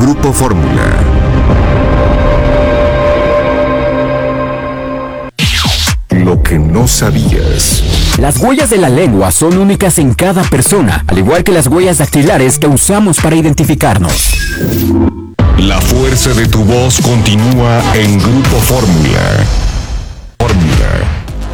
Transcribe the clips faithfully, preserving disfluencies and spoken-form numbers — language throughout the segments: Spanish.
Grupo Fórmula. Lo que no sabías. Las huellas de la lengua son únicas en cada persona, al igual que las huellas dactilares que usamos para identificarnos. La fuerza de tu voz continúa en Grupo Fórmula. Fórmula.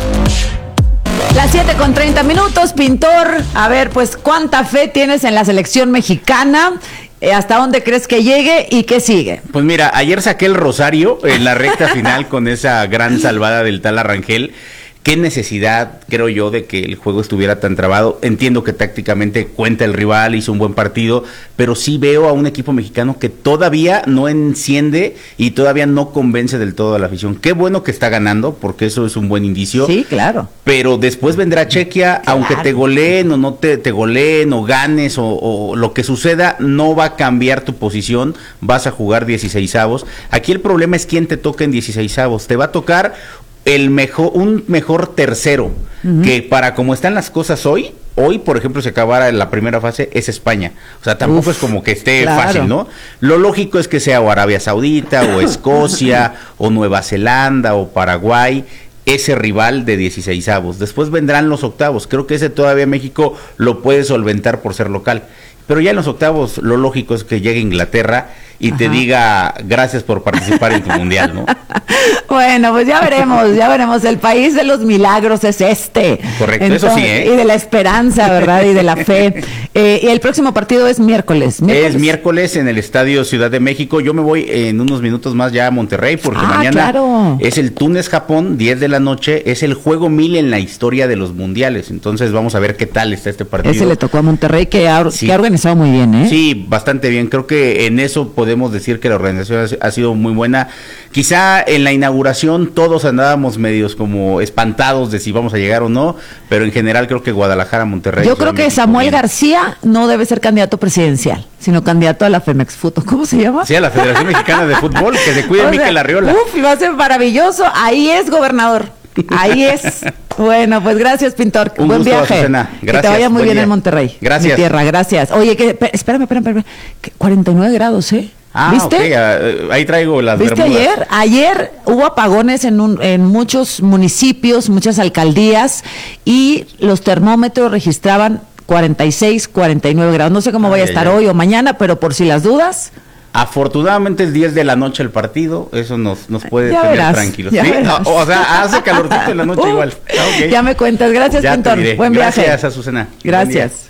Las siete con treinta minutos, Pintor. A ver, pues, ¿cuánta fe tienes en la selección mexicana? Eh, ¿Hasta dónde crees que llegue y qué sigue? Pues mira, ayer saqué el rosario en la recta final con esa gran salvada del tal Arrangel. Qué necesidad, creo yo, de que el juego estuviera tan trabado. Entiendo que tácticamente cuenta el rival, hizo un buen partido, pero sí veo a un equipo mexicano que todavía no enciende y todavía no convence del todo a la afición. Qué bueno que está ganando, porque eso es un buen indicio. Sí, claro. Pero después vendrá Chequia, claro. Aunque te goleen o no te, te goleen o ganes o, o lo que suceda, no va a cambiar tu posición, vas a jugar dieciseisavos. Aquí el problema es quién te toca en dieciseisavos. Te va a tocar el mejor, un mejor tercero, uh-huh. que para como están las cosas hoy, hoy por ejemplo si acabara la primera fase es España, o sea tampoco Uf, es como que esté claro. fácil, ¿no? Lo lógico es que sea o Arabia Saudita o Escocia o Nueva Zelanda o Paraguay, ese rival de dieciseisavos, después vendrán los octavos, creo que ese todavía México lo puede solventar por ser local, pero ya en los octavos lo lógico es que llegue Inglaterra y Ajá. te diga gracias por participar en tu mundial, ¿no? Bueno, pues ya veremos, ya veremos. El país de los milagros es este. Correcto, Entonces, eso sí, ¿eh? Y de la esperanza, ¿verdad? Y de la fe. Eh, y el próximo partido es miércoles, miércoles. Es miércoles en el Estadio Ciudad de México. Yo me voy en unos minutos más ya a Monterrey porque ah, mañana claro. es el Túnez-Japón, diez de la noche. Es el juego mil en la historia de los mundiales. Entonces vamos a ver qué tal está este partido. Ese le tocó a Monterrey, que ha, sí. que ha organizado muy bien, ¿eh? Sí, bastante bien. Creo que en eso podemos decir que la organización ha, ha sido muy buena. Quizá en la inauguración todos andábamos medios como espantados de si vamos a llegar o no, pero en general creo que Guadalajara, Monterrey. Yo creo que Samuel bien. García no debe ser candidato presidencial, sino candidato a la Femex Fútbol. ¿Cómo se llama? Sí, a la Federación Mexicana de Fútbol, que se cuide Mikel Arriola. Uf, lo hace maravilloso. Ahí es, gobernador. Ahí es. Bueno, pues gracias, Pintor. Un Buen gusto, viaje. Azucena. Gracias. Que te vaya muy Buen bien día. en Monterrey. Gracias. Mi tierra, gracias. Oye, que, espérame, espérame, espérame. cuarenta y nueve grados, ¿eh? Ah, ¿viste? Okay. Uh, ahí traigo las ¿Viste bermudas. ayer? Ayer hubo apagones en, un, en muchos municipios, muchas alcaldías, y los termómetros registraban cuarenta y seis, cuarenta y nueve grados. No sé cómo Ay, vaya a estar ay, hoy o mañana, pero por si las dudas. Afortunadamente es diez de la noche el partido, eso nos, nos puede ya tener verás, tranquilos. ¿Sí? O, o sea, hace calorcito en la noche uh, igual. Okay. Ya me cuentas. Gracias, ya Pintor. Buen viaje. Gracias, Azucena. Gracias.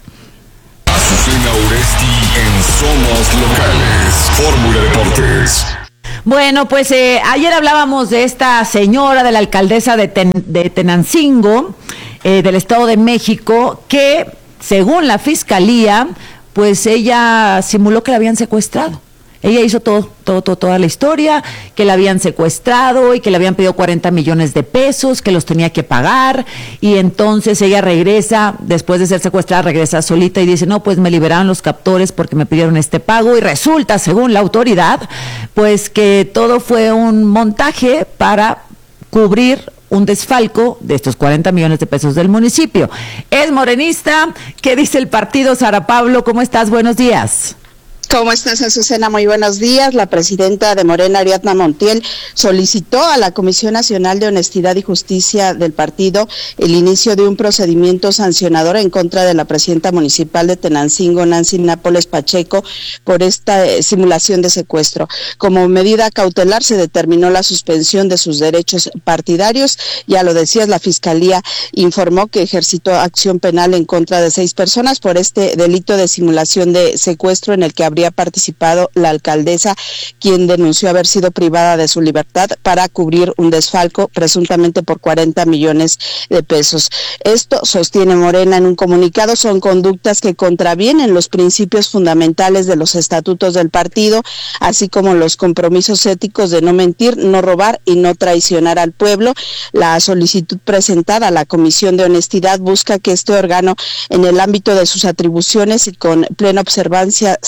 Azucena Oresti en Somos Locales. Fórmula Deportes. Bueno, pues eh, ayer hablábamos de esta señora, de la alcaldesa de, Ten, de Tenancingo, eh, del Estado de México, que según la fiscalía, pues ella simuló que la habían secuestrado. Ella hizo todo, todo, todo, toda la historia, que la habían secuestrado y que le habían pedido cuarenta millones de pesos, que los tenía que pagar, y entonces ella regresa, después de ser secuestrada, regresa solita y dice, no, pues me liberaron los captores porque me pidieron este pago, y resulta, según la autoridad, pues que todo fue un montaje para cubrir un desfalco de estos cuarenta millones de pesos del municipio. Es morenista. ¿Qué dice el partido? Sara Pablo, ¿cómo estás? Buenos días. ¿Cómo estás, Azucena? Muy buenos días. La presidenta de Morena, Ariadna Montiel, solicitó a la Comisión Nacional de Honestidad y Justicia del partido el inicio de un procedimiento sancionador en contra de la presidenta municipal de Tenancingo, Nancy Nápoles Pacheco, por esta eh, simulación de secuestro. Como medida cautelar se determinó la suspensión de sus derechos partidarios. Ya lo decías, la Fiscalía informó que ejercitó acción penal en contra de seis personas por este delito de simulación de secuestro en el que habría participado la alcaldesa, quien denunció haber sido privada de su libertad para cubrir un desfalco presuntamente por cuarenta millones de pesos. Esto, sostiene Morena en un comunicado, son conductas que contravienen los principios fundamentales de los estatutos del partido, así como los compromisos éticos de no mentir, no robar y no traicionar al pueblo. La solicitud presentada a la Comisión de Honestidad busca que este órgano, en el ámbito de sus atribuciones y con plena observancia, se dice,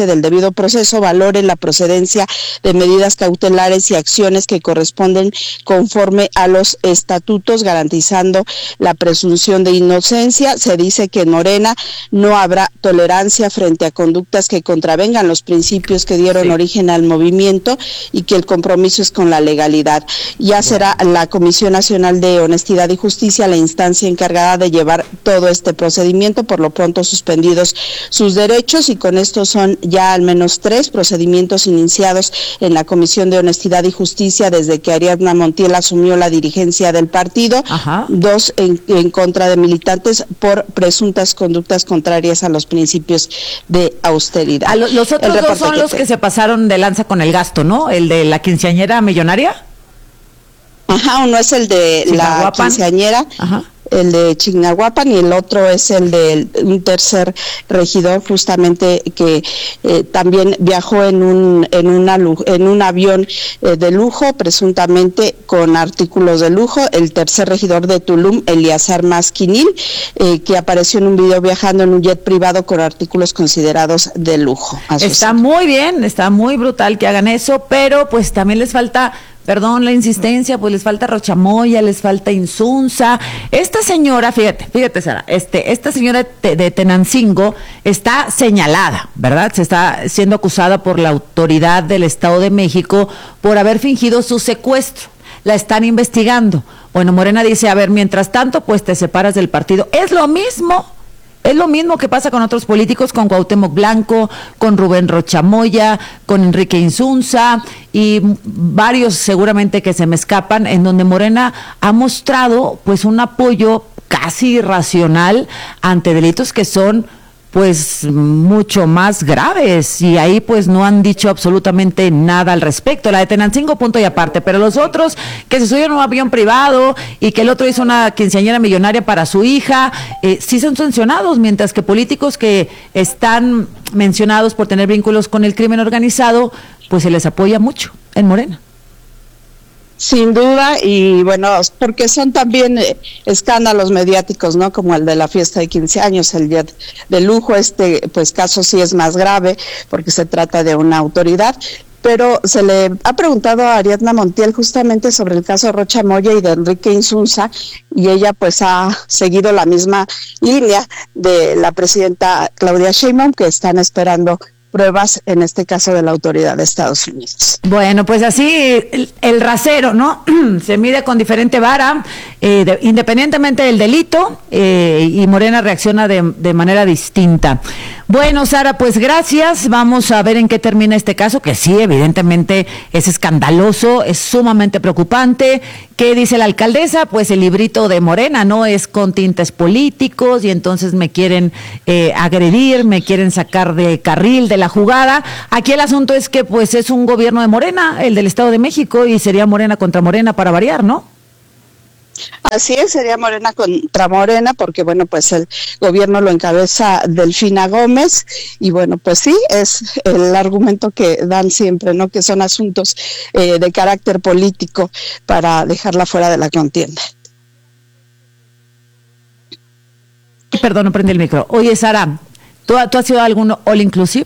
del debido proceso, valore la procedencia de medidas cautelares y acciones que corresponden conforme a los estatutos, garantizando la presunción de inocencia. Se dice que en Morena no habrá tolerancia frente a conductas que contravengan los principios que dieron sí. origen al movimiento y que el compromiso es con la legalidad. Ya será la Comisión Nacional de Honestidad y Justicia la instancia encargada de llevar todo este procedimiento, por lo pronto suspendidos sus derechos, y con esto son ya al menos tres procedimientos iniciados en la Comisión de Honestidad y Justicia desde que Ariadna Montiel asumió la dirigencia del partido. Ajá. Dos en, en contra de militantes por presuntas conductas contrarias a los principios de austeridad. A lo, los otros dos son que los te... que se pasaron de lanza con el gasto, ¿no? El de la quinceañera millonaria. Ajá, uno es el de la quinceañera. Ajá. El de Chignahuapan, y el otro es el de un tercer regidor justamente que eh, también viajó en un en una en un avión eh, de lujo, presuntamente con artículos de lujo. El tercer regidor de Tulum, Eliazar Masquinil, eh, que apareció en un video viajando en un jet privado con artículos considerados de lujo. Está muy bien, está muy brutal que hagan eso, pero pues también les falta, perdón la insistencia, pues les falta Rochamoya, les falta Insunza. Esta señora, fíjate, fíjate Sara, este, esta señora de, de Tenancingo está señalada, ¿verdad? Se está siendo acusada por la autoridad del Estado de México por haber fingido su secuestro. La están investigando. Bueno, Morena dice, a ver, mientras tanto, pues te separas del partido. Es lo mismo. Es lo mismo que pasa con otros políticos, con Cuauhtémoc Blanco, con Rubén Rochamoya, con Enrique Insunza y varios seguramente que se me escapan, en donde Morena ha mostrado pues un apoyo casi irracional ante delitos que son pues mucho más graves, y ahí pues no han dicho absolutamente nada al respecto. La de Tenancingo, punto y aparte, pero los otros que se subieron a un avión privado y que el otro hizo una quinceañera millonaria para su hija, eh, sí son sancionados, mientras que políticos que están mencionados por tener vínculos con el crimen organizado, pues se les apoya mucho en Morena. Sin duda, y bueno, porque son también eh, escándalos mediáticos, ¿no? Como el de la fiesta de quince años, el jet de lujo. Este pues caso sí es más grave porque se trata de una autoridad, pero se le ha preguntado a Ariadna Montiel justamente sobre el caso Rochamoya y de Enrique Insunza, y ella pues ha seguido la misma línea de la presidenta Claudia Sheinbaum, que están esperando pruebas, en este caso de la autoridad de Estados Unidos. Bueno, pues así el, el rasero, ¿no? Se mide con diferente vara, eh, de, independientemente del delito, eh, y Morena reacciona de, de manera distinta. Bueno, Sara, pues gracias. Vamos a ver en qué termina este caso, que sí, evidentemente es escandaloso, es sumamente preocupante. ¿Qué dice la alcaldesa? Pues el librito de Morena, ¿no? Es con tintes políticos, y entonces me quieren eh, agredir, me quieren sacar de carril de la jugada. Aquí el asunto es que pues es un gobierno de Morena, el del Estado de México, y sería Morena contra Morena para variar, ¿no? Así es, sería Morena contra Morena, porque bueno, pues el gobierno lo encabeza Delfina Gómez, y bueno, pues sí, es el argumento que dan siempre, ¿no? Que son asuntos eh, de carácter político para dejarla fuera de la contienda. Perdón, no prendí el micro. Oye, Sara, ¿tú, tú has ido a algún all inclusive?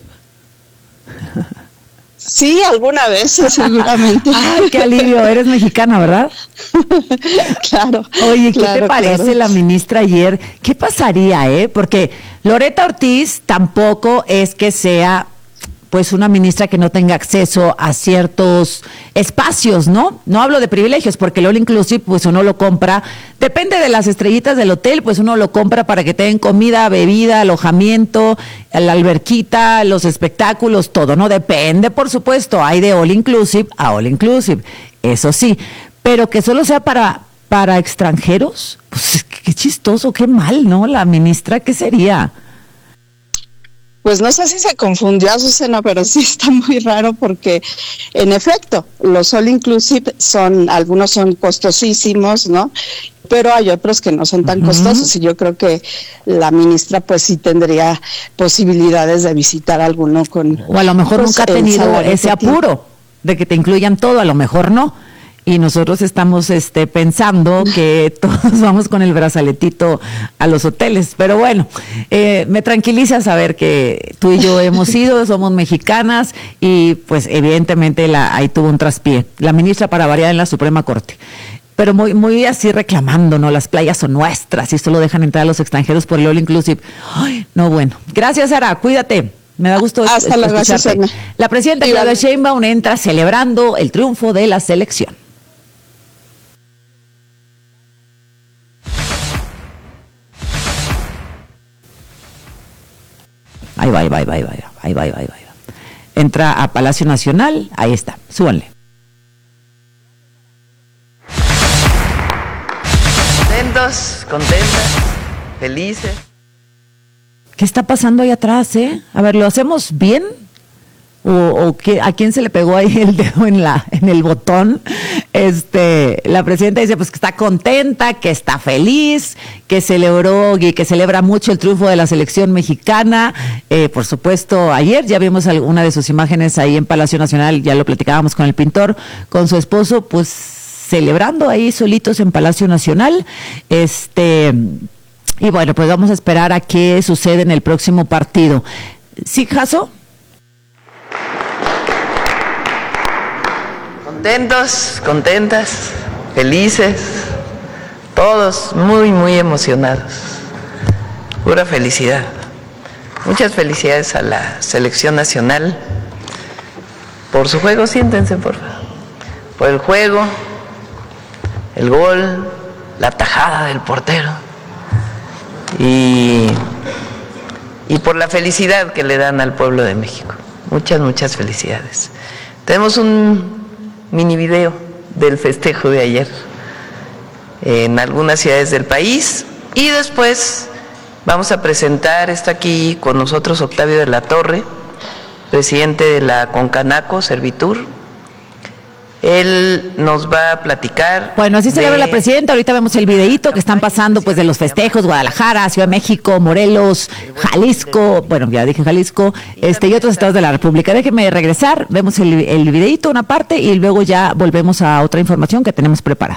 Sí, alguna vez, seguramente. Ay, qué alivio, eres mexicana, ¿verdad? Claro. Oye, ¿qué claro, te parece claro. La ministra ayer? ¿Qué pasaría, eh? Porque Loretta Ortiz tampoco es que sea pues una ministra que no tenga acceso a ciertos espacios, ¿no? No hablo de privilegios, porque el All Inclusive, pues uno lo compra, depende de las estrellitas del hotel, pues uno lo compra para que te den comida, bebida, alojamiento, la alberquita, los espectáculos, todo, ¿no? Depende, por supuesto, hay de All Inclusive a All Inclusive, eso sí, pero que solo sea para, para extranjeros, pues qué chistoso, qué mal, ¿no? La ministra, ¿qué sería? Pues no sé si se confundió, Azucena, pero sí está muy raro porque, en efecto, los all inclusive son, algunos son costosísimos, ¿no? Pero hay otros que no son tan uh-huh. costosos, y yo creo que la ministra pues sí tendría posibilidades de visitar alguno con... O a lo mejor pues, nunca ha tenido ese apuro de que te incluyan todo, a lo mejor no. y nosotros estamos este, pensando que todos vamos con el brazaletito a los hoteles. Pero bueno, eh, me tranquiliza saber que tú y yo hemos ido, somos mexicanas y pues evidentemente la, ahí tuvo un traspié. La ministra para variar en la Suprema Corte. Pero muy muy así reclamando, ¿no? Las playas son nuestras y solo dejan entrar a los extranjeros por el all inclusive. Ay, no, bueno. Gracias, Sara, cuídate. Me da gusto Hasta luego, escucharte. La presidenta Claudia Sheinbaum entra celebrando el triunfo de la selección. Ahí va, ahí va, ahí va, ahí va, ahí va, ahí va, ahí va. Entra a Palacio Nacional, ahí está, súbanle. Contentos, contentas, felices. ¿Qué está pasando ahí atrás, eh? A ver, ¿lo hacemos bien? ¿O, o qué, a quién se le pegó ahí el dedo en la en el botón? Este, la presidenta dice pues que está contenta, que está feliz, que celebró y que celebra mucho el triunfo de la selección mexicana. Eh, por supuesto, ayer ya vimos alguna de sus imágenes ahí en Palacio Nacional, ya lo platicábamos con el pintor, con su esposo, pues celebrando ahí solitos en Palacio Nacional. Este, y bueno, pues vamos a esperar a qué sucede en el próximo partido. ¿Sí, Jaso? Contentos, contentas, felices, todos muy, muy emocionados. Pura felicidad. Muchas felicidades a la selección nacional por su juego. Siéntense, por favor. Por el juego, el gol, la tajada del portero y, y por la felicidad que le dan al pueblo de México. Muchas, muchas felicidades. Tenemos un mini video del festejo de ayer en algunas ciudades del país y después vamos a presentar, está aquí con nosotros Octavio de la Torre, presidente de la Concanaco, Servitur. Él nos va a platicar. Bueno, así celebra la presidenta. Ahorita vemos el videíto que están pasando pues de los festejos, Guadalajara, Ciudad de México, Morelos, Jalisco, bueno, ya dije Jalisco, este y otros estados de la República. Déjeme regresar, vemos el, el videíto, una parte, y luego ya volvemos a otra información que tenemos preparada.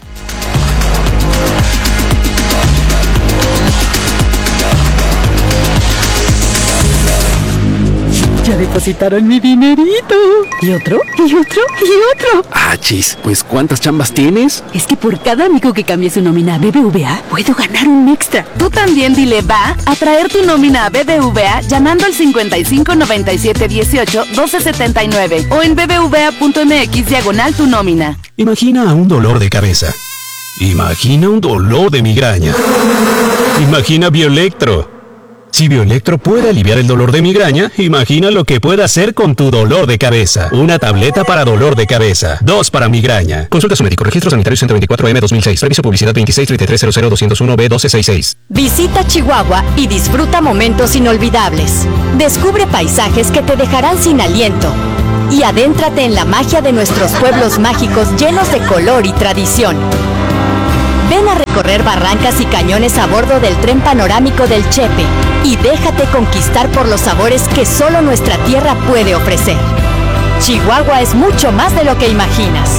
Ya depositaron mi dinerito. ¿Y otro? Y otro, y otro. Ah, chis, pues ¿cuántas chambas tienes? Es que por cada amigo que cambie su nómina a B B V A, puedo ganar un extra. Tú también dile va a traer tu nómina a B B V A llamando al cincuenta y cinco noventa y siete dieciocho doce setenta y nueve o en bbva.mx diagonal tu nómina. Imagina un dolor de cabeza. Imagina un dolor de migraña. Imagina Bioelectro. Si Bioelectro puede aliviar el dolor de migraña, imagina lo que puede hacer con tu dolor de cabeza. Una tableta para dolor de cabeza, dos para migraña. Consulta a su médico. Registro Sanitario ciento veinticuatro M dos mil seis. Reviso publicidad veintiséis treinta y tres cero cero doscientos uno B doce sesenta y seis. Visita Chihuahua y disfruta momentos inolvidables. Descubre paisajes que te dejarán sin aliento. Y adéntrate en la magia de nuestros pueblos mágicos llenos de color y tradición. Ven a recorrer barrancas y cañones a bordo del tren panorámico del Chepe y déjate conquistar por los sabores que solo nuestra tierra puede ofrecer. Chihuahua es mucho más de lo que imaginas.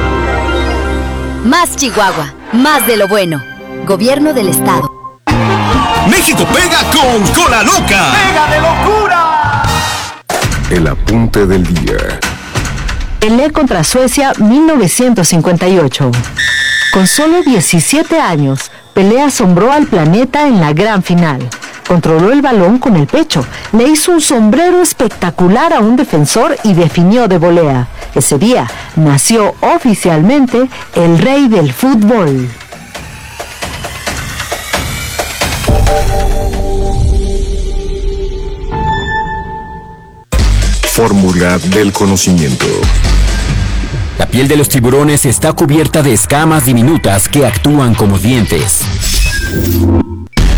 Más Chihuahua, más de lo bueno. Gobierno del Estado. México pega con Cola Loca. ¡Pega de locura! El apunte del día. Pelé contra Suecia mil novecientos cincuenta y ocho. Con solo diecisiete años, Pelé asombró al planeta en la gran final. Controló el balón con el pecho, le hizo un sombrero espectacular a un defensor y definió de volea. Ese día nació oficialmente el rey del fútbol. Fórmula del conocimiento. La piel de los tiburones está cubierta de escamas diminutas que actúan como dientes.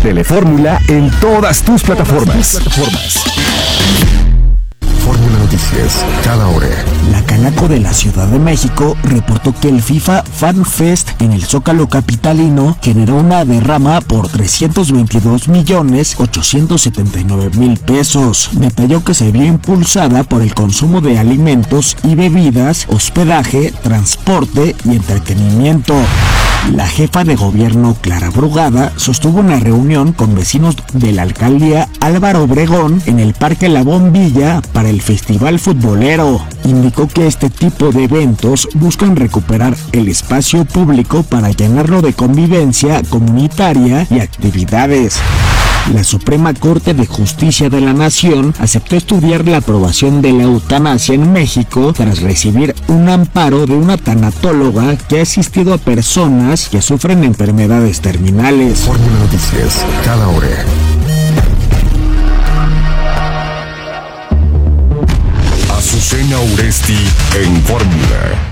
Telefórmula en todas tus plataformas. Fórmula Noticias. noticias, cada hora. La Canaco de la Ciudad de México reportó que el FIFA Fan Fest en el Zócalo capitalino generó una derrama por trescientos veintidós millones ochocientos setenta y nueve mil pesos. Detalló que se vio impulsada por el consumo de alimentos y bebidas, hospedaje, transporte y entretenimiento. La jefa de gobierno, Clara Brugada, sostuvo una reunión con vecinos de la alcaldía Álvaro Obregón en el Parque La Bombilla para el Festival Futbolero. Indicó que este tipo de eventos buscan recuperar el espacio público para llenarlo de convivencia comunitaria y actividades. La Suprema Corte de Justicia de la Nación aceptó estudiar la aprobación de la eutanasia en México tras recibir un amparo de una tanatóloga que ha asistido a personas que sufren enfermedades terminales. Fórmula Noticias, cada hora. Azucena Uresti en Fórmula.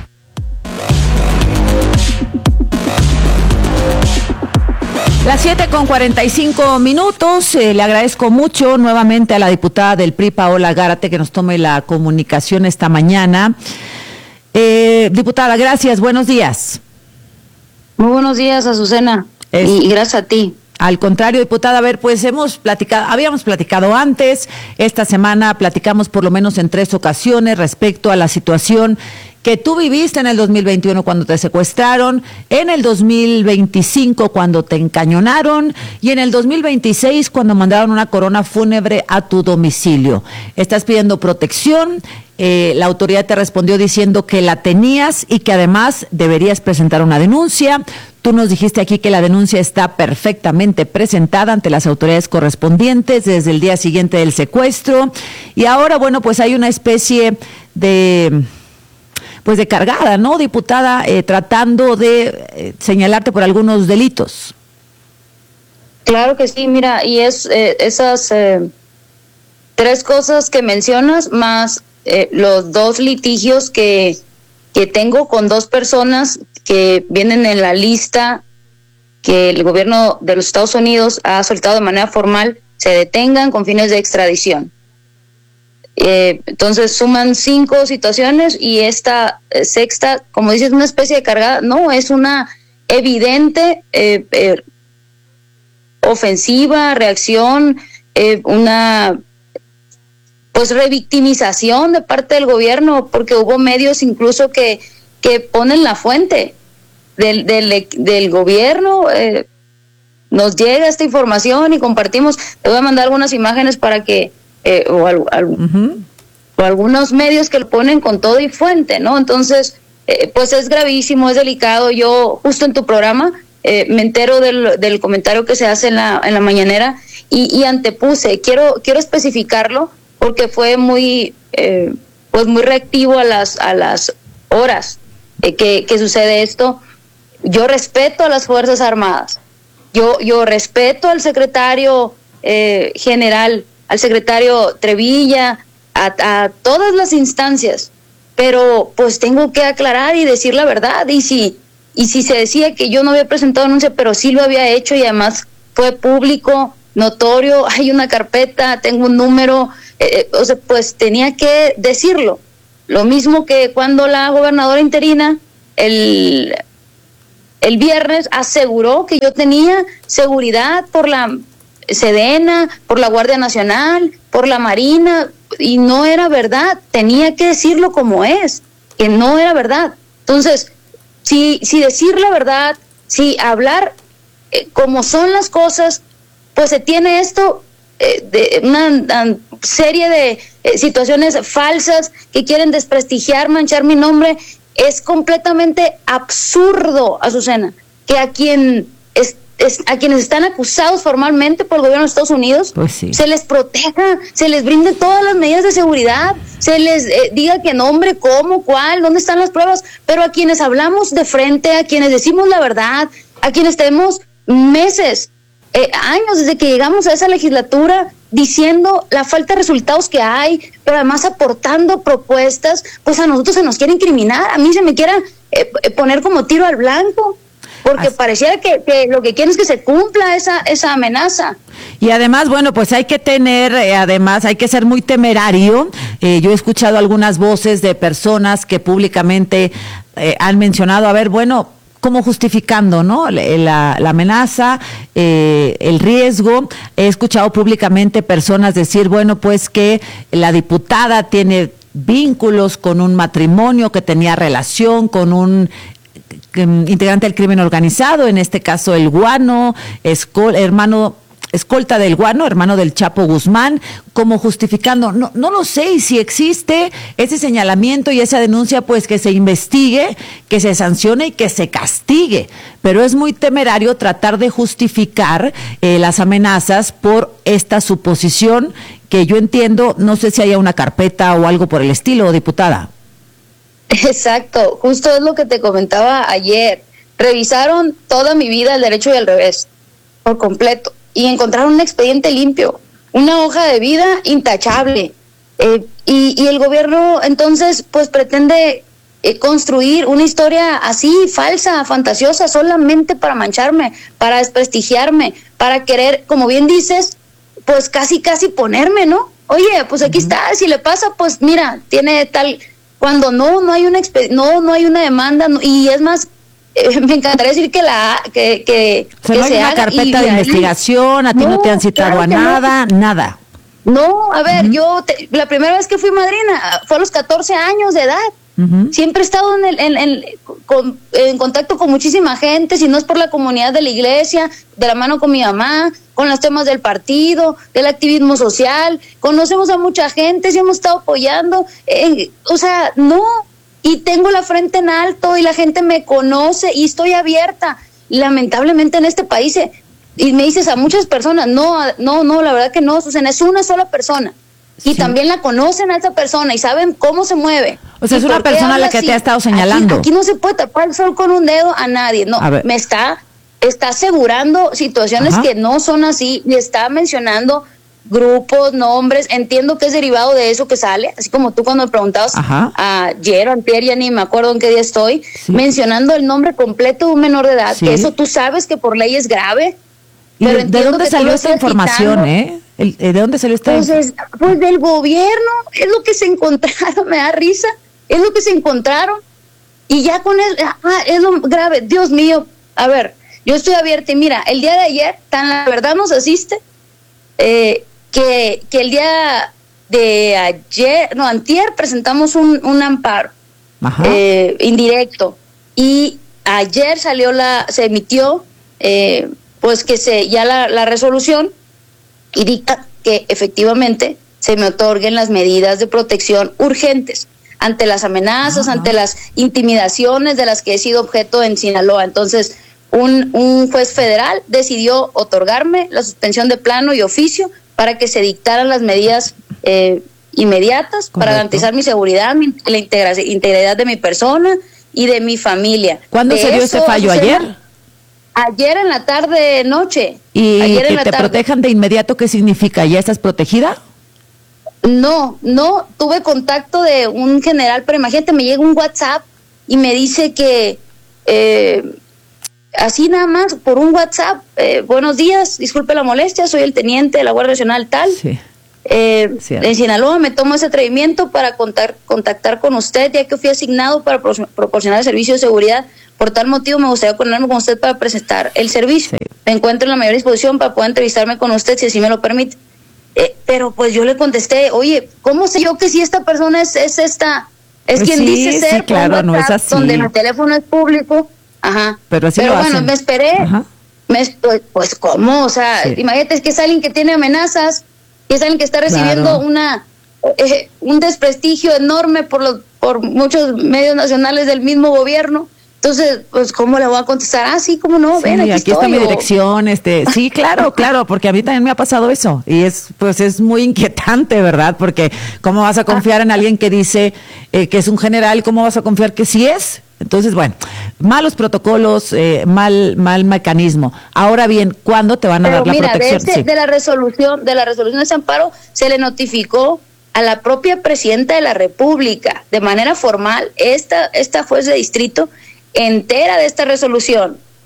Las siete con cuarenta y cinco minutos, eh, le agradezco mucho nuevamente a la diputada del P R I, Paola Gárate, que nos tome la comunicación esta mañana. Eh, diputada, gracias, buenos días. Muy buenos días, Azucena, es... y gracias a ti. Al contrario, diputada, a ver, pues hemos platicado, habíamos platicado antes, esta semana platicamos por lo menos en tres ocasiones respecto a la situación que tú viviste en el dos mil veintiuno cuando te secuestraron, en el dos mil veinticinco cuando te encañonaron y en el dos mil veintiséis cuando mandaron una corona fúnebre a tu domicilio. Estás pidiendo protección, eh, la autoridad te respondió diciendo que la tenías y que además deberías presentar una denuncia. Tú nos dijiste aquí que la denuncia está perfectamente presentada ante las autoridades correspondientes desde el día siguiente del secuestro y ahora, bueno, pues hay una especie de... pues de cargada, ¿no, diputada? Eh, tratando de eh, señalarte por algunos delitos. Claro que sí, mira, y es eh, esas eh, tres cosas que mencionas, más eh, los dos litigios que, que tengo con dos personas que vienen en la lista que el gobierno de los Estados Unidos ha soltado de manera formal, se detengan con fines de extradición. Eh, entonces suman cinco situaciones y esta eh, sexta, como dices, una especie de cargada, no, es una evidente eh, eh, ofensiva, reacción, eh, una pues revictimización de parte del gobierno, porque hubo medios incluso que, que ponen la fuente del, del, del gobierno, eh, nos llega esta información y compartimos, te voy a mandar algunas imágenes para que Eh, o, al, al, uh-huh. o algunos medios que lo ponen con todo y fuente, ¿no? Entonces, eh, pues es gravísimo, es delicado. Yo, justo en tu programa, eh, me entero del, del comentario que se hace en la, en la mañanera y, y antepuse. Quiero, quiero especificarlo porque fue muy, eh, pues muy reactivo a las, a las horas eh, que, que sucede esto. Yo respeto a las Fuerzas Armadas. Yo, yo respeto al secretario eh, general, al secretario Trevilla, a, a todas las instancias, pero pues tengo que aclarar y decir la verdad, y si, y si se decía que yo no había presentado denuncia, pero sí lo había hecho y además fue público, notorio, hay una carpeta, tengo un número, eh, o sea, pues tenía que decirlo. Lo mismo que cuando la gobernadora interina el, el viernes aseguró que yo tenía seguridad por la Sedena, por la Guardia Nacional, por la Marina, y no era verdad, tenía que decirlo como es, que no era verdad. Entonces, si, si decir la verdad, si hablar eh, como son las cosas, pues se tiene esto, eh, de una, una serie de eh, situaciones falsas que quieren desprestigiar, manchar mi nombre. Es completamente absurdo, Azucena, que a quien es Es, a quienes están acusados formalmente por el gobierno de Estados Unidos, pues sí, se les proteja, se les brinde todas las medidas de seguridad, se les eh, diga qué nombre, cómo, cuál, dónde están las pruebas, pero a quienes hablamos de frente, a quienes decimos la verdad, a quienes tenemos meses, eh, años desde que llegamos a esa legislatura diciendo la falta de resultados que hay, pero además aportando propuestas, pues a nosotros se nos quiere incriminar, a mí se me quiera eh, poner como tiro al blanco. Porque Así. pareciera que, que lo que quieren es que se cumpla esa esa amenaza. Y además, bueno, pues hay que tener, eh, además hay que ser muy temerario. Eh, yo he escuchado algunas voces de personas que públicamente eh, han mencionado, a ver, bueno, como justificando, ¿no? La, la amenaza, eh, el riesgo. He escuchado públicamente personas decir, bueno, pues que la diputada tiene vínculos con un matrimonio, que tenía relación con un integrante del crimen organizado, en este caso el Guano, escol, hermano, escolta del Guano, hermano del Chapo Guzmán, como justificando, no, no lo sé, y si existe ese señalamiento y esa denuncia, pues que se investigue, que se sancione y que se castigue, pero es muy temerario tratar de justificar eh, las amenazas por esta suposición que yo entiendo, no sé si haya una carpeta o algo por el estilo, diputada. Exacto, justo es lo que te comentaba ayer. Revisaron toda mi vida al derecho y al revés, por completo, y encontraron un expediente limpio, una hoja de vida intachable. Eh, y, y el gobierno entonces pues pretende eh, construir una historia así, falsa, fantasiosa, solamente para mancharme, para desprestigiarme, para querer, como bien dices, pues casi casi ponerme, ¿no? Oye, pues aquí uh-huh. está, si le pasa, pues mira, tiene tal... Cuando no, no hay una exp- no, no hay una demanda, no, y es más, eh, me encantaría decir que la que que, o sea, que no hay se una haga carpeta de ahí, investigación, a ti no, no te han citado claro a nada, no. nada. No, a ver, uh-huh. yo te, la primera vez que fui madrina fue a los catorce años de edad. Uh-huh. Siempre he estado en, el, en, en, con, en contacto con muchísima gente, si no es por la comunidad de la iglesia, de la mano con mi mamá, con los temas del partido, del activismo social, conocemos a mucha gente, sí hemos estado apoyando, eh, o sea, no, y tengo la frente en alto y la gente me conoce y estoy abierta. Lamentablemente en este país, eh, y me dices a muchas personas, no, no, no, la verdad que no, Susana, es una sola persona. Y sí. también la conocen a esa persona y saben cómo se mueve. O sea, es una persona a la que así? te ha estado señalando. Aquí, aquí no se puede tapar el sol con un dedo a nadie. No, me está, está asegurando situaciones Ajá. que no son así. Y está mencionando grupos, nombres. Entiendo que es derivado de eso que sale. Así como tú cuando me preguntabas Ajá. ayer o antier, ya ni me acuerdo en qué día estoy, sí. mencionando el nombre completo de un menor de edad. Sí. Que eso tú sabes que por ley es grave. ¿Y pero de, de dónde salió esta información, quitando. eh? El, ¿De dónde salió esta Entonces, pues del gobierno, es lo que se encontraron, me da risa, es lo que se encontraron, y ya con eso, ah, es lo grave, Dios mío, a ver, yo estoy abierta, y mira, el día de ayer, tan la verdad nos asiste, eh, que, que el día de ayer, no, antier, presentamos un, un amparo eh, indirecto, y ayer salió la, se emitió, eh, pues que se, ya la, la resolución, y dicta que efectivamente se me otorguen las medidas de protección urgentes ante las amenazas, Ajá. ante las intimidaciones de las que he sido objeto en Sinaloa. Entonces, un, un juez federal decidió otorgarme la suspensión de plano y oficio para que se dictaran las medidas eh, inmediatas Correcto. Para garantizar mi seguridad, mi, la integra- integridad de mi persona y de mi familia. ¿Cuándo de se dio eso, ese fallo? Susana, ¿Ayer? Ayer en la tarde, noche. ¿Y ayer que en la te tarde. protejan de inmediato qué significa? ¿Ya estás protegida? No, no, tuve contacto de un general, pero imagínate, me llega un WhatsApp y me dice que, eh, así nada más, por un WhatsApp, eh, buenos días, disculpe la molestia, soy el teniente de la Guardia Nacional tal. Sí. Eh, en Sinaloa me tomo ese atrevimiento para contar, contactar con usted, ya que fui asignado para pro- proporcionar el servicio de seguridad. Por tal motivo me gustaría coordinarme con usted para presentar el servicio. Sí. Me encuentro en la mayor disposición para poder entrevistarme con usted, si así me lo permite. Eh, pero pues yo le contesté, oye, ¿cómo sé yo que si esta persona es, es esta, es pues quien sí, dice ser? Sí, claro, no es así. Donde mi teléfono es público. Ajá. Pero así pero lo bueno, hacen. me esperé. Me, pues, pues, ¿cómo? O sea, sí. imagínate, es que es alguien que tiene amenazas, que es alguien que está recibiendo claro. una eh, un desprestigio enorme por los por muchos medios nacionales del mismo gobierno. Entonces, pues, ¿cómo le voy a contestar? Ah, sí, ¿cómo no? Sí, Ven, aquí, aquí estoy, está mi o... dirección, este, sí, claro, claro, porque a mí también me ha pasado eso, y es, pues, es muy inquietante, ¿verdad? Porque, ¿cómo vas a confiar en alguien que dice eh, que es un general? ¿Cómo vas a confiar que sí es? Entonces, bueno, malos protocolos, eh, mal, mal mecanismo. Ahora bien, ¿cuándo te van a Pero dar la mira, protección? De, este, sí. de la resolución, de la resolución de ese amparo, se le notificó a la propia presidenta de la República, de manera formal, esta, esta juez de distrito entera de esta resolución,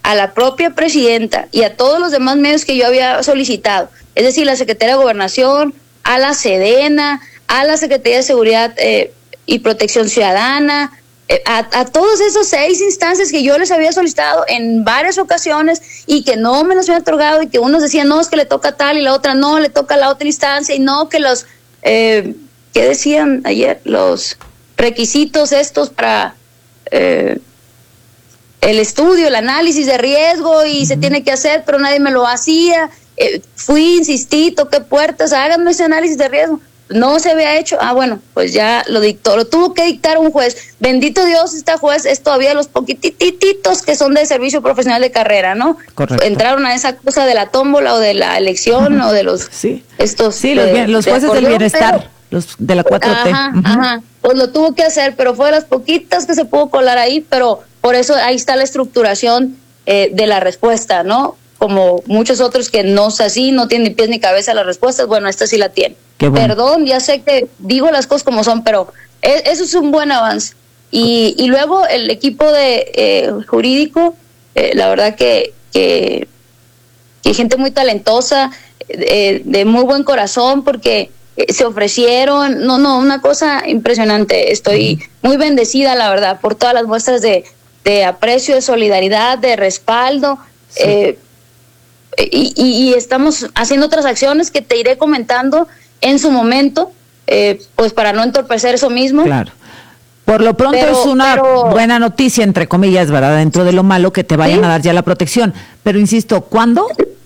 a la propia presidenta y a todos los demás medios que yo había solicitado, es decir, la Secretaría de Gobernación, a la Sedena, a la Secretaría de Seguridad eh, y Protección Ciudadana, eh, a, a todas esas seis instancias que yo les había solicitado en varias ocasiones y que no me los habían otorgado, y que unos decían, no, es que le toca tal, y la otra no, le toca a la otra instancia, y no, que los, eh, ¿qué decían ayer? Los requisitos estos para eh, el estudio, el análisis de riesgo, y uh-huh. se tiene que hacer, pero nadie me lo hacía. Eh, fui, insistí, toqué puertas, háganme ese análisis de riesgo. No se había hecho. Ah, bueno, pues ya lo dictó, lo tuvo que dictar un juez. Bendito Dios, este juez es todavía los poquitititos que son de servicio profesional de carrera, ¿no? Correcto. Entraron a esa cosa de la tómbola o de la elección uh-huh. o de los... Sí, estos, sí los, de, los de jueces acordeón, del bienestar, pero, los de la cuatro T. Ajá, uh-huh. ajá. Pues lo tuvo que hacer, pero fue de las poquitas que se pudo colar ahí, pero por eso ahí está la estructuración eh, de la respuesta, ¿no? Como muchos otros que no es así, no tienen ni pies ni cabeza las respuestas, bueno, esta sí la tiene. Bueno. Perdón, ya sé que digo las cosas como son, pero es, eso es un buen avance. Y, y luego el equipo de eh, jurídico, eh, la verdad que, que, que gente muy talentosa, eh, de muy buen corazón, porque eh, se ofrecieron, no, no, una cosa impresionante. Estoy muy bendecida, la verdad, por todas las muestras de, de aprecio, de solidaridad, de respaldo. Sí. Eh, Y, y, y estamos haciendo otras acciones que te iré comentando en su momento, eh, pues para no entorpecer eso mismo. Claro. Por lo pronto pero, es una pero, buena noticia, entre comillas, ¿verdad? Dentro de lo malo, que te vayan ¿sí? a dar ya la protección. Pero insisto, ¿cuándo?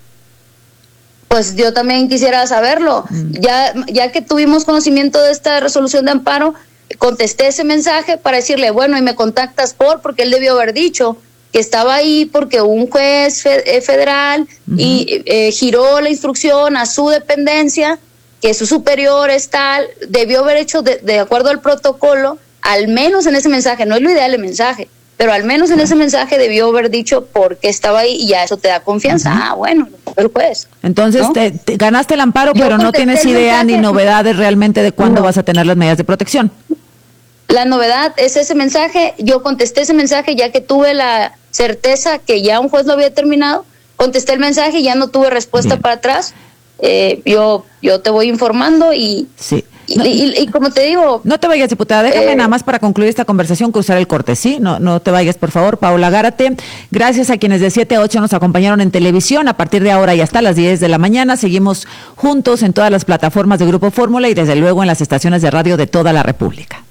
Pues yo también quisiera saberlo. Mm. Ya, ya que tuvimos conocimiento de esta resolución de amparo, contesté ese mensaje para decirle, bueno, y me contactas por, porque él debió haber dicho que estaba ahí porque un juez fe, eh, federal uh-huh. y eh, giró la instrucción a su dependencia, que su superior es tal, debió haber hecho de, de acuerdo al protocolo, al menos en ese mensaje, no es lo ideal el mensaje, pero al menos en ese mensaje debió haber dicho por qué estaba ahí, y ya eso te da confianza. Uh-huh. Ah, bueno, el juez. Entonces, ¿no? te, te ganaste el amparo, Yo pero no tienes idea mensaje. ni novedades realmente de cuándo no. vas a tener las medidas de protección. La novedad es ese mensaje. Yo contesté ese mensaje ya que tuve la certeza que ya un juez lo había terminado. Contesté el mensaje y ya no tuve respuesta Bien. para atrás. Eh, yo yo te voy informando y, sí. y, no, y, y como te digo... No te vayas, diputada. Déjame eh, nada más para concluir esta conversación cruzar el corte, ¿sí? No, no te vayas, por favor. Paola Gárate, gracias a quienes de siete a ocho nos acompañaron en televisión. A partir de ahora y hasta las diez de la mañana seguimos juntos en todas las plataformas de Grupo Fórmula y desde luego en las estaciones de radio de toda la República.